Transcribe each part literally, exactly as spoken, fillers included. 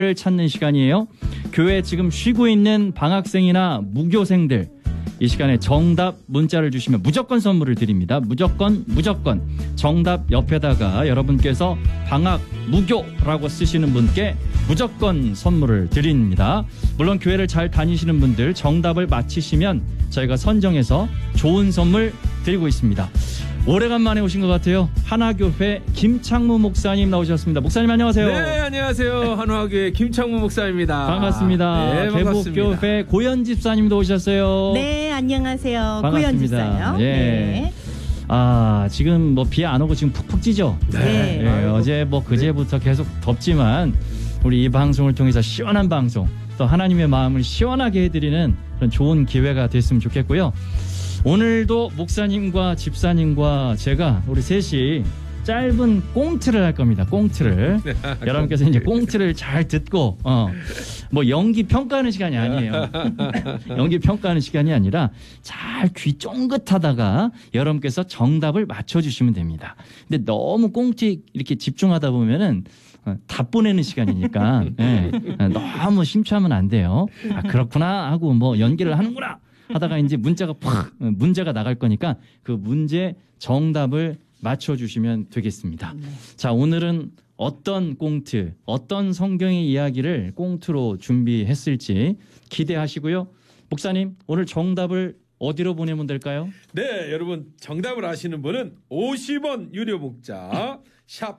를 찾는 시간이에요. 교회에 지금 쉬고 있는 방학생이나 무교생들, 이 시간에 정답 문자를 주시면 무조건 선물을 드립니다. 무조건 무조건 정답 옆에다가 여러분께서 방학 무교라고 쓰시는 분께 무조건 선물을 드립니다. 물론 교회를 잘 다니시는 분들 정답을 맞히시면 저희가 선정해서 좋은 선물 드리고 있습니다. 오래간만에 오신 것 같아요. 한화교회 김창무 목사님 나오셨습니다. 목사님 안녕하세요. 네, 안녕하세요. 한화교회 김창무 목사입니다. 반갑습니다. 네, 반갑습니다. 대북교회 고현 집사님도 오셨어요. 네, 안녕하세요. 반갑습니다. 고현 집사요. 예. 네. 아, 지금 뭐 비 안 오고 지금 푹푹 찌죠? 네. 예, 아이고, 어제 뭐 그제부터 계속 덥지만 우리 이 방송을 통해서 시원한 방송, 또 하나님의 마음을 시원하게 해드리는 그런 좋은 기회가 됐으면 좋겠고요. 오늘도 목사님과 집사님과 제가 우리 셋이 짧은 꽁트를 할 겁니다. 꽁트를. 여러분께서 이제 꽁트를 잘 듣고 어, 뭐 연기 평가하는 시간이 아니에요. 연기 평가하는 시간이 아니라 잘 귀 쫑긋하다가 여러분께서 정답을 맞춰주시면 됩니다. 근데 너무 꽁트에 이렇게 집중하다 보면은 어, 다 보내는 시간이니까 예, 너무 심취하면 안 돼요. 아, 그렇구나 하고 뭐 연기를 하는구나 하다가 이제 문자가 팍 문제가 나갈 거니까 그 문제 정답을 맞춰주시면 되겠습니다. 네. 자, 오늘은 어떤 꽁트, 어떤 성경의 이야기를 꽁트로 준비했을지 기대하시고요. 목사님, 오늘 정답을 어디로 보내면 될까요? 네, 여러분 정답을 아시는 분은 오십 원 유료 문자 샵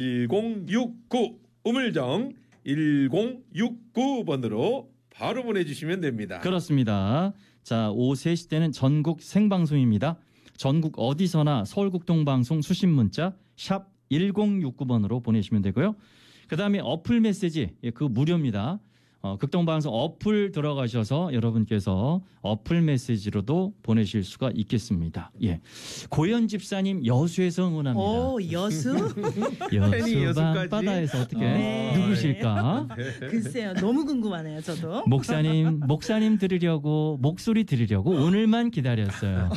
일공육구 우물정 일공육구 번으로 바로 보내주시면 됩니다. 그렇습니다. 자, 오후 세 시 때는 전국 생방송입니다. 전국 어디서나 서울국동방송 수신 문자 샵 일공육구 번으로 보내시면 되고요. 그 다음에 어플 메시지, 예, 그거 무료입니다. 어, 극동방송 어플 들어가셔서 여러분께서 어플 메시지로도 보내실 수가 있겠습니다. 예, 고현 집사님 여수에서 응원합니다. 오, 여수? 여수 밤바다에서 어떻게 네. 누구실까? 글쎄요, 너무 궁금하네요, 저도. 목사님, 목사님 들으려고 목소리 들으려고 오늘만 기다렸어요.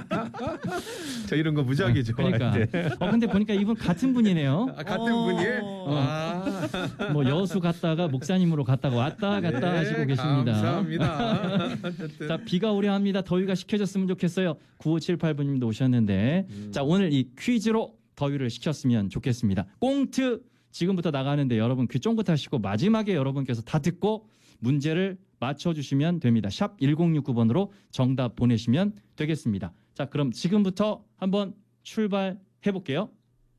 저 이런 거 무지하게 좋아해요. 그러니까. 어, 근데 보니까 이분 같은 분이네요. 아, 같은 어. 분이에요? 어. 아. 뭐 여수 갔다가 목사님으로 갔다가 왔다 갔다 네, 하시고 계십니다. 감사합니다. 자, 비가 오려 합니다. 더위가 식혀졌으면 좋겠어요. 구오칠팔 번님도 오셨는데 음. 자, 오늘 이 퀴즈로 더위를 식혔으면 좋겠습니다. 꽁트 지금부터 나가는데 여러분 귀 쫑긋 하시고 마지막에 여러분께서 다 듣고 문제를 맞춰주시면 됩니다. 샵 일공육구 번으로 정답 보내시면 되겠습니다. 자, 그럼 지금부터 한번 출발해 볼게요.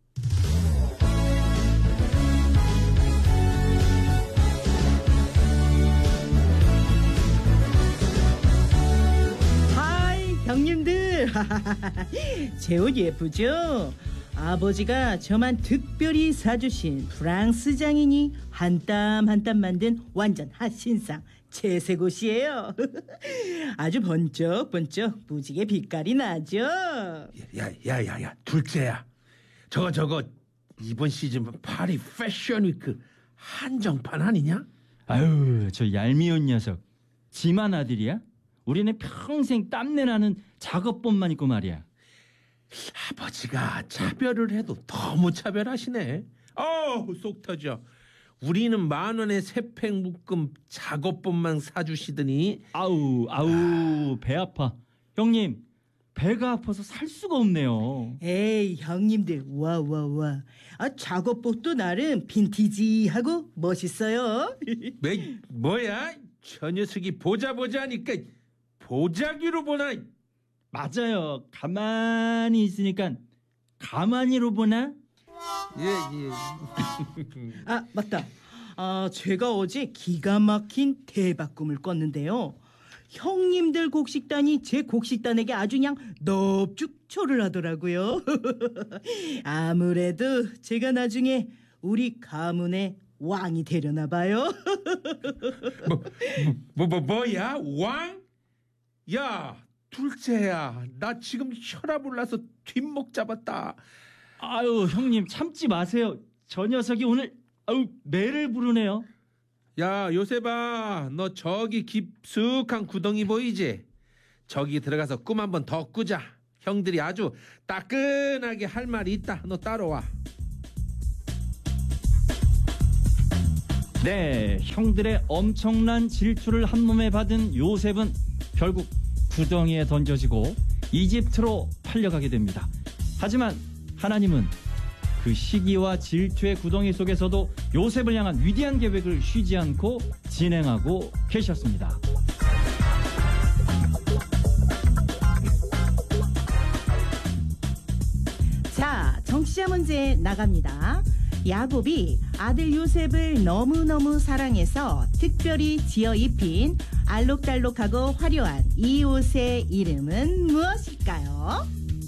형님들, 제 옷 예쁘죠? 아버지가 저만 특별히 사주신 프랑스 장인이 한 땀 한 땀 만든 완전 핫신상 채색 옷이에요. 아주 번쩍번쩍 무지개 빛깔이 나죠? 야야야야 둘째야, 저거 저거 이번 시즌 파리 패션위크 한정판 아니냐? 아유, 저 얄미운 녀석. 지만 아들이야? 우리는 평생 땀내 나는 작업복만 입고 말이야. 아버지가 차별을 해도 너무 차별하시네. 어우, 속 터져. 우리는 만 원에 세팩 묶음 작업복만 사주시더니 아우 아우 배 아파. 형님, 배가 아파서 살 수가 없네요. 에이, 형님들, 와 와 와. 아, 작업복도 나름 빈티지하고 멋있어요. 왜, 뭐야? 저 녀석이 보자 보자 하니까 보자기로 보나? 맞아요. 가만히 있으니까 가만히로 보나? 예, 예. 아, 맞다. 아, 제가 어제 기가 막힌 대박 꿈을 꿨는데요. 형님들 곡식단이 제 곡식단에게 아주 그냥 넙죽초를 하더라고요. 아무래도 제가 나중에 우리 가문의 왕이 되려나 봐요. 뭐, 뭐, 뭐, 뭐야? 왕? 야, 둘째야, 나 지금 혈압 올라서 뒷목 잡았다. 아유, 형님 참지 마세요. 저 녀석이 오늘 아유 매를 부르네요. 야, 요셉아, 너 저기 깊숙한 구덩이 보이지? 저기 들어가서 꿈 한번 더 꾸자. 형들이 아주 따끈하게 할 말이 있다. 너 따라와. 네, 형들의 엄청난 질투를 한 몸에 받은 요셉은 결국 구덩이에 던져지고 이집트로 팔려가게 됩니다. 하지만 하나님은 그 시기와 질투의 구덩이 속에서도 요셉을 향한 위대한 계획을 쉬지 않고 진행하고 계셨습니다. 자, 정치자 문제 나갑니다. 야곱이 아들 요셉을 너무너무 사랑해서 특별히 지어 입힌 알록달록하고 화려한 이 옷의 이름은 무엇일까요?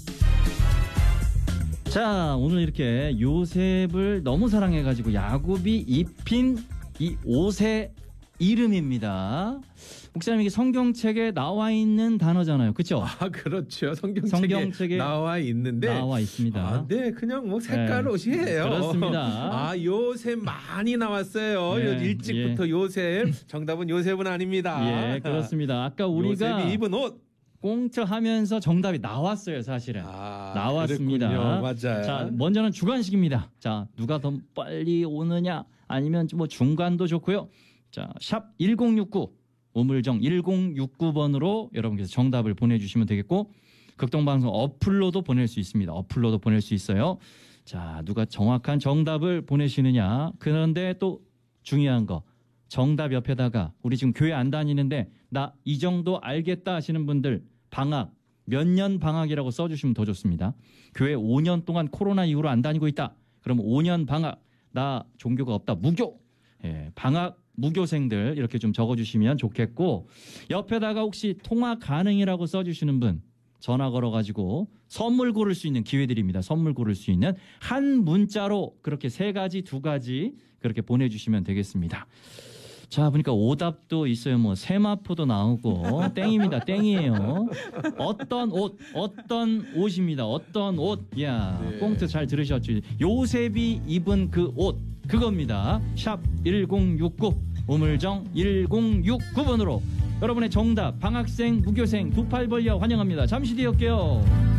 자, 오늘 이렇게 요셉을 너무 사랑해가지고 야곱이 입힌 이 옷의 이름입니다. 목사님, 이게 성경책에 나와 있는 단어잖아요. 그렇죠? 아, 그렇죠. 성경책에, 성경책에 나와 있는데 나와 있습니다. 아, 네, 그냥 뭐 색깔 네, 옷이에요. 그렇습니다. 아, 요셉 많이 나왔어요. 네, 일찍부터 예. 요셉. 정답은 요셉은 아닙니다. 예, 그렇습니다. 아까 우리가 요셉이 입은 옷. 꽁트하면서 정답이 나왔어요, 사실은. 아, 나왔습니다. 그랬군요. 맞아요. 자, 먼저는 주관식입니다. 자, 누가 더 빨리 오느냐, 아니면 뭐 중간도 좋고요. 자, 샵 일공육구, 우물정 일공육구 번으로 여러분께서 정답을 보내주시면 되겠고, 극동방송 어플로도 보낼 수 있습니다. 어플로도 보낼 수 있어요. 자, 누가 정확한 정답을 보내시느냐. 그런데 또 중요한 거, 정답 옆에다가 우리 지금 교회 안 다니는데 나 이 정도 알겠다 하시는 분들, 방학, 몇 년 방학이라고 써주시면 더 좋습니다. 교회 오 년 동안 코로나 이후로 안 다니고 있다. 그럼 오 년 방학, 나 종교가 없다. 무교. 예, 방학 무교생들 이렇게 좀 적어주시면 좋겠고, 옆에다가 혹시 통화 가능이라고 써주시는 분 전화 걸어가지고 선물 고를 수 있는 기회드립니다. 선물 고를 수 있는 한 문자로 그렇게 세 가지, 두 가지 그렇게 보내주시면 되겠습니다. 자, 보니까 오답도 있어요. 뭐 세마포도 나오고 땡입니다. 땡이에요. 어떤 옷, 어떤 옷입니다. 어떤 옷. 야, 네. 꽁트 잘 들으셨죠? 요셉이 입은 그 옷, 그겁니다. 샵 일공육구, 우물정 일공육구 번으로 여러분의 정답, 방학생, 무교생 두 팔 벌려 환영합니다. 잠시 뒤에 올게요.